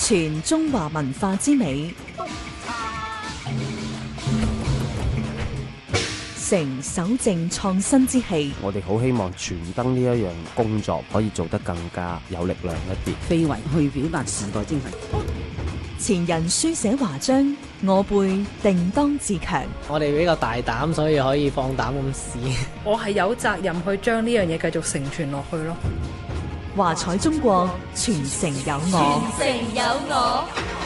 傳中華文化之美，承守正創新之氣。 我哋好希望傳燈呢一樣工作可以做得更加有力量一啲， 非遺去表達時代精神。 前人書寫華章，我輩定當自強。 我哋比較大膽，所以可以放膽咁試。 我係有責任去將呢樣嘢繼續承傳落去咯。 華彩中國，傳承有我。 傳承有我。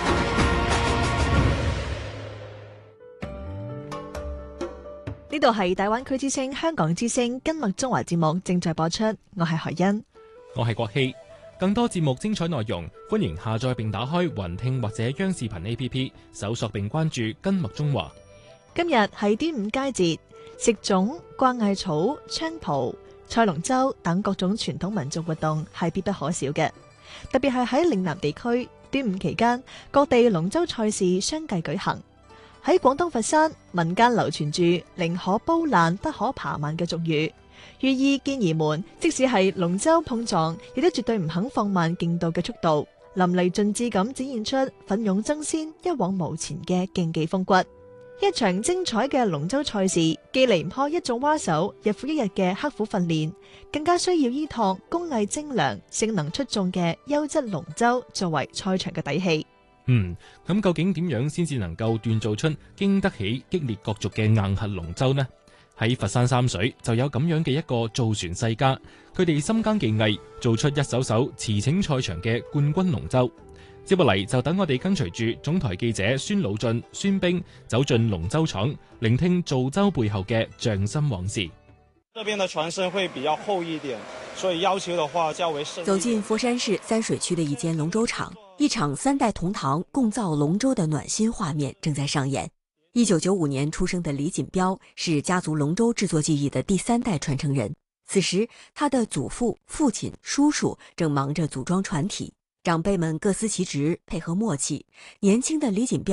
呢度係大灣區之聲、香港之聲金麥中華節目正在播出，我係何欣， 我係國希。更多節目精彩內容，歡迎下載並打開雲聽或者央視頻 APP， 搜索並關注金麥中華。 今日係端午佳節，食粽、掛艾草、菖蒲、賽龍舟等各種傳統民族活動係必不可少嘅。特別係喺嶺南地區，端午期間各地龍舟賽事相繼舉行。喺廣東佛山，民間流傳住寧可煲爛不可扒慢嘅俗語，寓意健兒們即使係龍舟碰撞，亦都絕對唔肯放慢競渡嘅速度，淋漓盡致咁展現出奮勇爭先、一往無前嘅競技風骨。一場精彩嘅龍舟賽事，既離唔開一眾蛙手日復一日嘅刻苦訓練，更加需要依託工藝精良、性能出眾嘅優質龍舟作為賽場嘅底氣。 咁究竟點樣先至能夠鍛造出經得起激烈角逐嘅硬核龍舟呢？喺佛山三水就有咁樣嘅一個造船世家，佢哋深耕技藝，做出一艘艘馳騁賽場嘅冠軍龍舟。接落嚟就等我哋跟隨住總台記者孫魯俊、孫兵走進龍舟廠，聆聽造舟背後嘅匠心往事。 這邊的船身會比較厚一點，所以要求的話較為深。 走進佛山市三水區的一間龍舟廠，一場3代同堂共造龍舟的暖心畫面正在上演。1995年出生的李錦標是家族龍舟製作技藝的第3代傳承人。此時，他的祖父、父親、叔叔正忙着組裝船體，長輩們各司其職，配合默契。年輕的李錦標